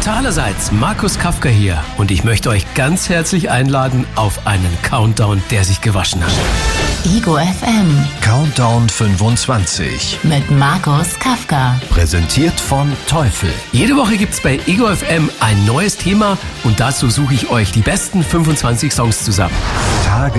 allerseits, Markus Kafka hier und ich möchte euch ganz herzlich einladen auf einen Countdown, der sich gewaschen hat. Ego FM Countdown 25 mit Markus Kafka. präsentiert von Teufel. Jede Woche gibt's bei Ego FM ein neues Thema und dazu suche ich euch die besten 25 Songs zusammen. Tage